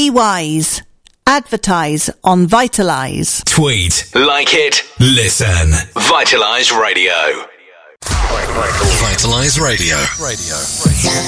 Be wise. Advertise on Vitalise. Tweet, like it, listen. Vitalise Radio. Vitalise Radio.